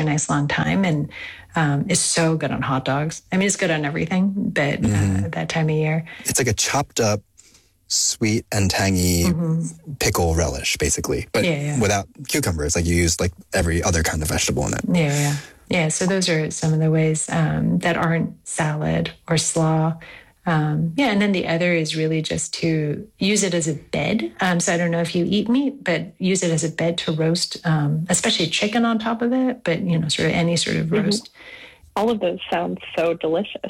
nice long time, and is so good on hot dogs. I mean, it's good on everything, but that time of year. It's like a chopped up, sweet and tangy pickle relish, basically, but without cucumbers. Like you use like every other kind of vegetable in it. Yeah. So those are some of the ways that aren't salad or slaw. And then the other is really just to use it as a bed. So I don't know if you eat meat, but use it as a bed to roast, especially chicken on top of it, but, sort of any sort of roast. All of those sound so delicious.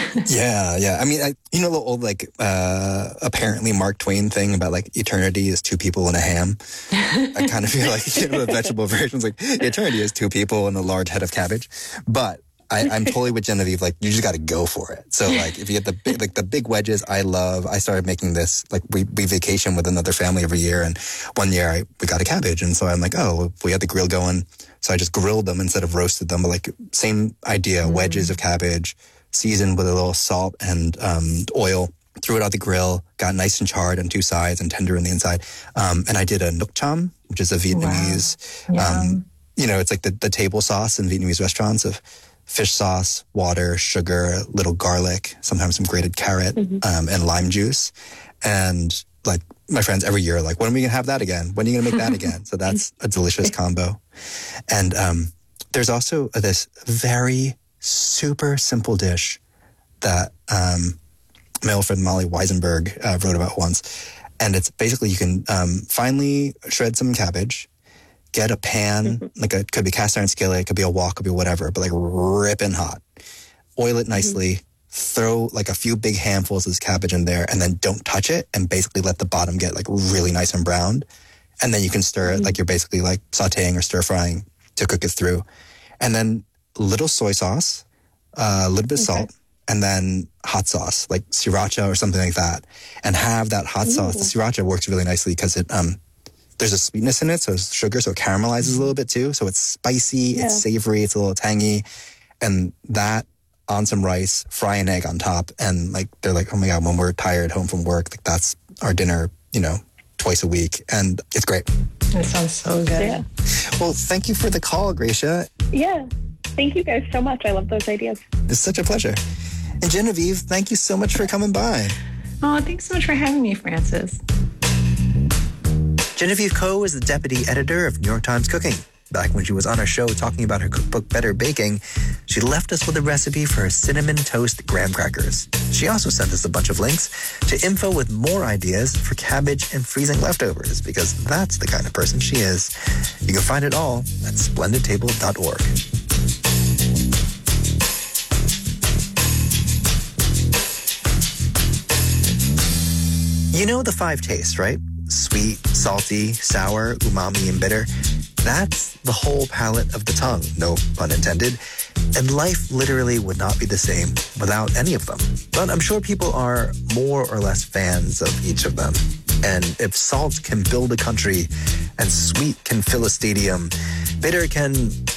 Yeah. I mean, the old, like, apparently Mark Twain thing about, like, eternity is two people and a ham. I kind of feel like, the vegetable version's like, eternity is two people and a large head of cabbage. But I'm totally with Genevieve. Like, you just got to go for it. So, like, if you get the big wedges, I started making this. Like, we vacation with another family every year, and one year we got a cabbage, and so I'm like, we had the grill going, so I just grilled them instead of roasted them. But like, same idea, wedges of cabbage, seasoned with a little salt and oil. Threw it out the grill, got nice and charred on two sides and tender on the inside. And I did a nuoc cham, which is a Vietnamese. It's like the table sauce in Vietnamese restaurants of fish sauce, water, sugar, little garlic, sometimes some grated carrot, and lime juice. And like my friends every year are like, when are we going to have that again? When are you going to make that again? So that's a delicious combo. And there's also this very super simple dish that my old friend Molly Weisenberg wrote about once. And it's basically you can finely shred some cabbage, get a pan, like it could be cast iron skillet, it could be a wok, could be whatever, but like ripping hot. Oil it nicely, throw like a few big handfuls of this cabbage in there, and then don't touch it, and basically let the bottom get like really nice and browned. And then you can stir it like you're basically like sauteing or stir frying to cook it through. And then a little soy sauce, a little bit of salt, and then hot sauce, like sriracha or something like that. And have that hot sauce. The sriracha works really nicely because it there's a sweetness in it, so it's sugar, so it caramelizes a little bit too. So it's spicy, it's savory, it's a little tangy. And that on some rice, fry an egg on top. And like, they're like, oh my God, when we're tired home from work, like that's our dinner, twice a week. And it's great. That sounds so good. Yeah. Well, thank you for the call, Gracia. Yeah. Thank you guys so much. I love those ideas. It's such a pleasure. And Genevieve, thank you so much for coming by. Oh, thanks so much for having me, Francis. Genevieve Ko is the deputy editor of New York Times Cooking. Back when she was on our show talking about her cookbook, Better Baking, she left us with a recipe for her cinnamon toast graham crackers. She also sent us a bunch of links to info with more ideas for cabbage and freezing leftovers, because that's the kind of person she is. You can find it all at splendidtable.org. You know the 5 tastes, right? Sweet, salty, sour, umami, and bitter. That's the whole palate of the tongue, no pun intended. And life literally would not be the same without any of them. But I'm sure people are more or less fans of each of them. And if salt can build a country and sweet can fill a stadium, bitter can,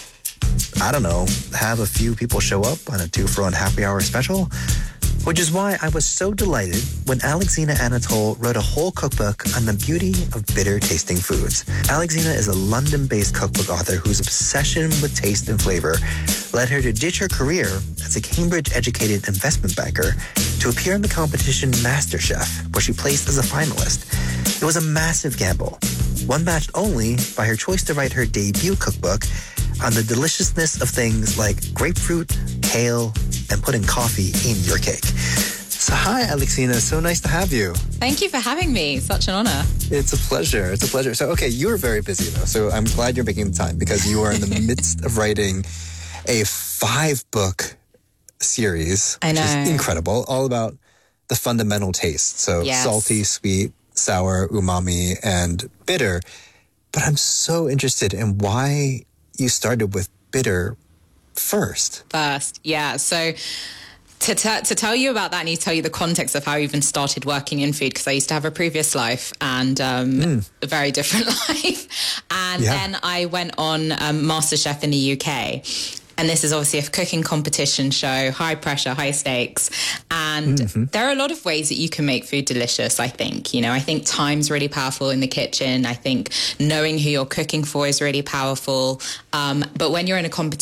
have a few people show up on a 2-for-1 happy hour special. Which is why I was so delighted when Alexina Anatol wrote a whole cookbook on the beauty of bitter-tasting foods. Alexina is a London-based cookbook author whose obsession with taste and flavor led her to ditch her career as a Cambridge-educated investment banker to appear in the competition MasterChef, where she placed as a finalist. It was a massive gamble, one matched only by her choice to write her debut cookbook on the deliciousness of things like grapefruit, kale, and putting coffee in your cake. So hi, Alexina. So nice to have you. Thank you for having me. Such an honor. It's a pleasure. It's a pleasure. So, okay, you're very busy, though. So I'm glad you're making the time because you are in the midst of writing a 5-book series. I know. Which is incredible. All about the fundamental taste. So salty, sweet, sour, umami, and bitter. But I'm so interested in why you started with bitter first. Yeah. So to tell you about that, I need to tell you the context of how I even started working in food, because I used to have a previous life and a very different life. And then I went on MasterChef in the UK. And this is obviously a cooking competition show, high pressure, high stakes. And there are a lot of ways that you can make food delicious, I think. I think time's really powerful in the kitchen. I think knowing who you're cooking for is really powerful. But when you're in a competition,